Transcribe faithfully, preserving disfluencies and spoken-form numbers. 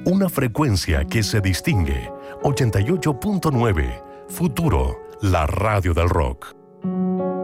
Una frecuencia que se distingue. ochenta y ocho punto nueve. Futuro, la radio del rock.